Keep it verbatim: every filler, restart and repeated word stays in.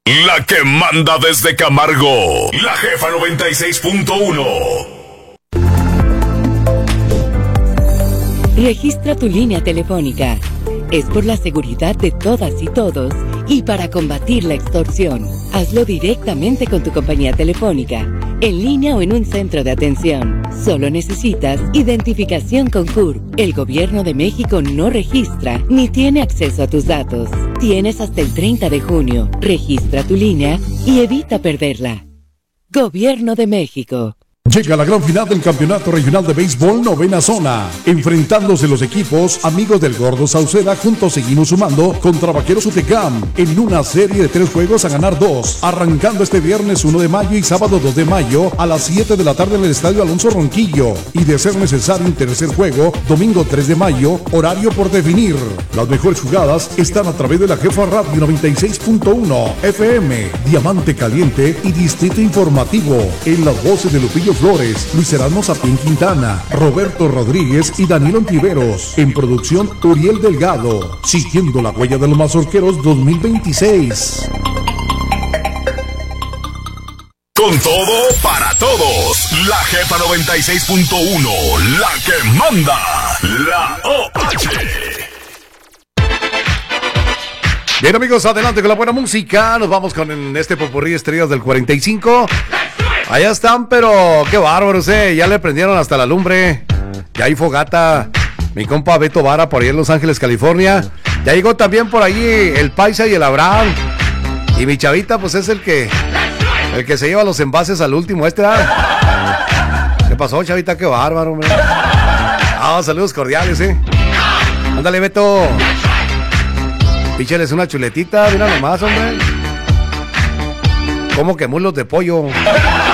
La que manda desde Camargo, la jefa noventa y seis punto uno. Registra tu línea telefónica. Es por la seguridad de todas y todos y para combatir la extorsión. Hazlo directamente con tu compañía telefónica, en línea o en un centro de atención. Solo necesitas identificación con C U R P. El Gobierno de México no registra ni tiene acceso a tus datos. Tienes hasta el treinta de junio. Registra tu línea y evita perderla. Gobierno de México. Llega la gran final del Campeonato Regional de Béisbol Novena Zona. Enfrentándose los equipos amigos del Gordo Sauceda, juntos seguimos sumando contra Vaqueros Utecam en una serie de tres juegos a ganar dos. Arrancando este viernes uno de mayo y sábado dos de mayo a las siete de la tarde en el Estadio Alonso Ronquillo. Y de ser necesario un tercer juego, domingo tres de mayo, horario por definir. Las mejores jugadas están a través de la Jefa Radio noventa y seis punto uno F M, Diamante Caliente y Distrito Informativo. En las voces de Lupillo Flores, Luis Erasmo Sapín Quintana, Roberto Rodríguez y Danilo Ontiveros. En producción, Uriel Delgado. Siguiendo la huella de los mazorqueros dos mil veintiséis. Con todo, para todos. La jefa noventa y seis punto uno. La que manda. La O H. Bien, amigos, adelante con la buena música. Nos vamos con este popurrí estrellas del cuarenta y cinco. Allá están, pero qué bárbaros, eh. Ya le prendieron hasta la lumbre. Ya hay fogata. Mi compa Beto Vara por ahí en Los Ángeles, California. Ya llegó también por ahí el Paisa y el Abraham. Y mi chavita, pues es el que el que se lleva los envases al último este. ¿Ah? ¿Qué pasó, chavita? Qué bárbaro, hombre. Ah, saludos cordiales, eh. Ándale, Beto. Pícheles una chuletita, mira nomás, hombre. ¿Cómo que mulos de pollo?